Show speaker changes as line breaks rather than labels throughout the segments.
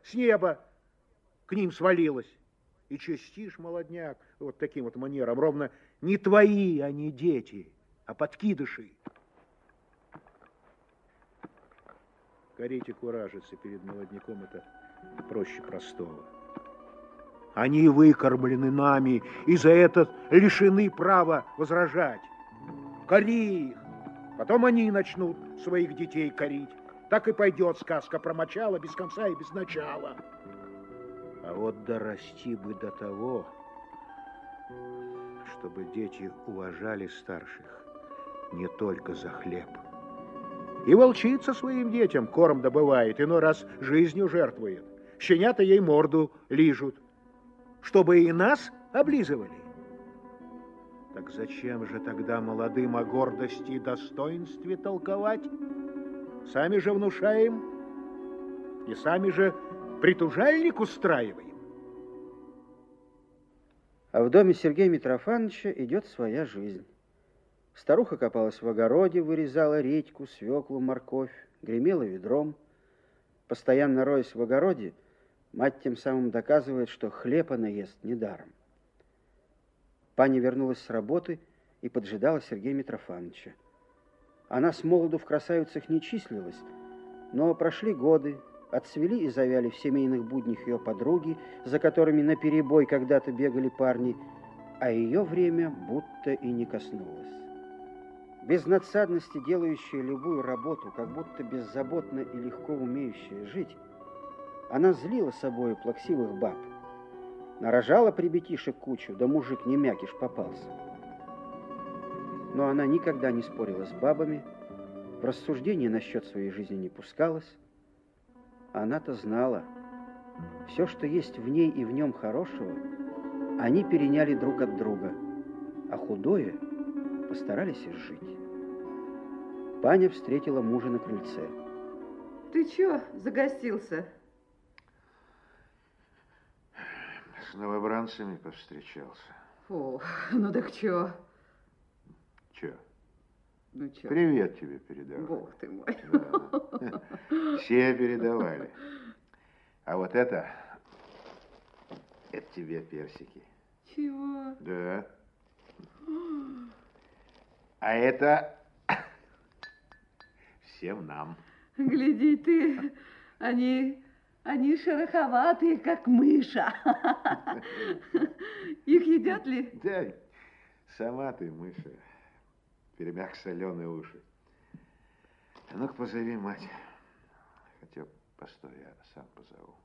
с неба к ним свалилось. И чистишь, молодняк, вот таким вот манером, ровно не твои они дети, а подкидыши. Корить и куражиться перед молодняком — это проще простого. Они выкормлены нами и за это лишены права возражать. Кори их, потом они начнут своих детей корить. Так и пойдет сказка про мочало без конца и без начала. А вот дорасти бы до того, чтобы дети уважали старших не только за хлеб. И волчица своим детям корм добывает, иной раз жизнью жертвует. Щенята ей морду лижут, чтобы и нас облизывали. Так зачем же тогда молодым о гордости и достоинстве толковать? Сами же внушаем и сами же притужальник устраиваем.
А в доме Сергея Митрофановича идет своя жизнь. Старуха копалась в огороде, вырезала редьку, свеклу, морковь, гремела ведром. Постоянно роясь в огороде, мать тем самым доказывает, что хлеб она ест недаром. Паня вернулась с работы и поджидала Сергея Митрофановича. Она с молоду в красавицах не числилась, но прошли годы, отцвели и завяли в семейных буднях ее подруги, за которыми наперебой когда-то бегали парни, а ее время будто и не коснулось. Без надсадности делающая любую работу, как будто беззаботно и легко умеющая жить, она злила собою плаксивых баб. Нарожала прибетишек кучу, да мужик не мякиш попался. Но она никогда не спорила с бабами, в рассуждения насчет своей жизни не пускалась. Она-то знала, все, что есть в ней и в нем хорошего, они переняли друг от друга, а худое постарались изжить. Паня встретила мужа на крыльце.
Ты чё загостился?
С новобранцами повстречался.
Фу, ну так чё?
Чё?
Ну чё?
Привет тебе передавали.
Бог ты мой.
Да. Все передавали. А вот это тебе персики.
Чего?
Да. А это всем нам.
Гляди ты, они шероховатые, как мыша. Их едят ли?
Да, сама ты, мыша. Перемяк соленые уши. А ну-ка позови мать. Хотя, постой, я сам позову.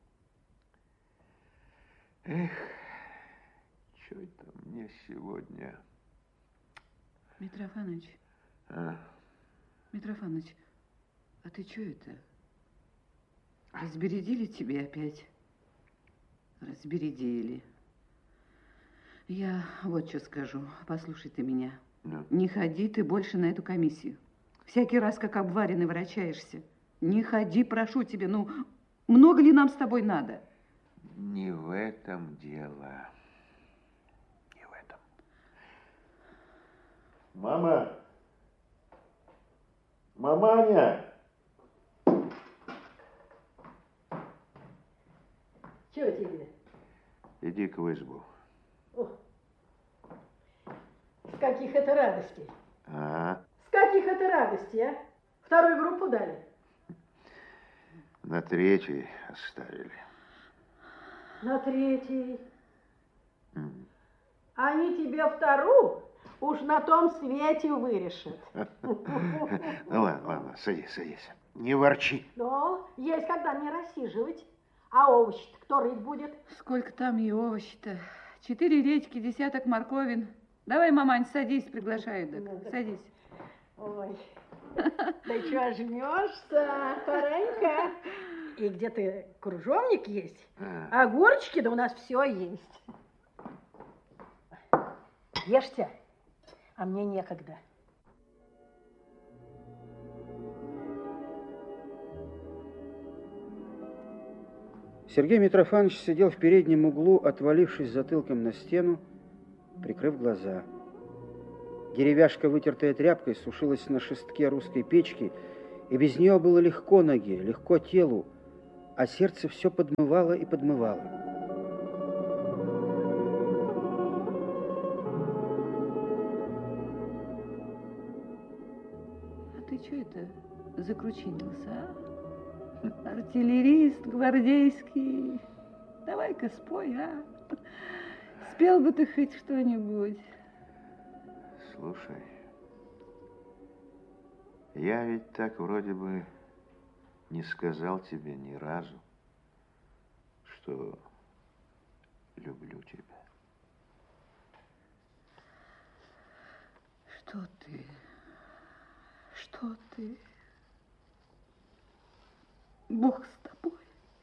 Эх, что это мне сегодня?
Митрофанович.
А?
Митрофанович, а ты что это? Разбередили тебе опять? Разбередили. Я вот что скажу. Послушай ты меня.
Да.
Не ходи ты больше на эту комиссию. Всякий раз, как обваренный, врачаешься. Не ходи, прошу тебя. Ну, много ли нам с тобой надо?
Не в этом дело. Не в этом. Мама! Маманя!
Чего тебе?
Иди-ка в избу.
О, с каких это радостей?
А?
С каких это радостей, а? Вторую группу дали?
На третьей оставили.
На третьей. Они тебе вторую уж на том свете вырешат.
Ну ладно, садись. Не ворчи.
Но есть когда не рассиживать. А овощи-то кто рыть будет?
Сколько там и овощи-то? 4 редьки, десяток морковин. Давай, мамань, садись, приглашаю. Так. Садись.
Ой, да чего жмешься, Паренька? И где ты, кружовник есть? Огурчики, да у нас все есть. Ешьте, а мне некогда.
Сергей Митрофанович сидел в переднем углу, отвалившись затылком на стену, прикрыв глаза. Деревяшка, вытертая тряпкой, сушилась на шестке русской печки, и без нее было легко ноге, легко телу, а сердце все подмывало и подмывало.
А ты что это закручинился, а? Артиллерист гвардейский. Давай-ка спой, а? Спел бы ты хоть что-нибудь.
Слушай, я ведь так вроде бы не сказал тебе ни разу, что люблю тебя.
Что ты? Что ты? Бог с тобой.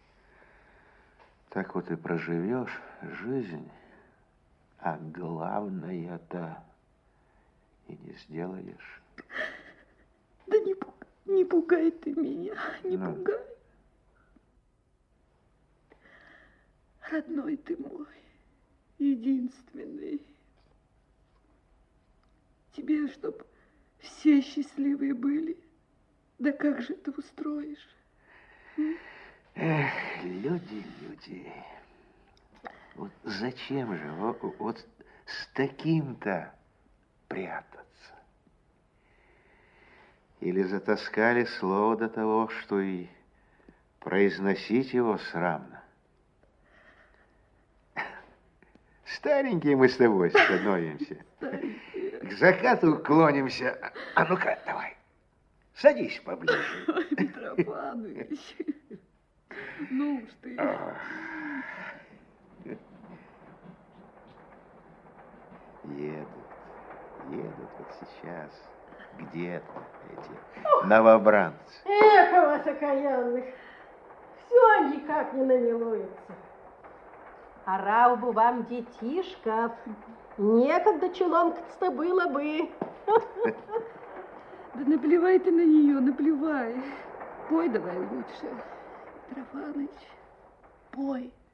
Так вот и проживешь жизнь, а главное-то и не сделаешь.
Да не пугай ты меня, не
Ну.
пугай. Родной ты мой, единственный. Тебе, чтоб все счастливые были, да как же ты устроишь?
Эх, люди. Вот зачем же вот с таким-то прятаться? Или затаскали слово до того, что и произносить его срамно? Старенькие мы с тобой становимся. К закату клонимся. А ну-ка, давай, садись поближе.
Ой, Митрофанович, ну уж ты.
Едут вот сейчас где-то эти новобранцы.
Эх, у вас окаянных, все никак не намилуется. Орал бы вам детишков, некогда челомкаться было бы.
Да наплевай ты на нее, наплевай. Пой давай лучше, Митрофаныч, пой.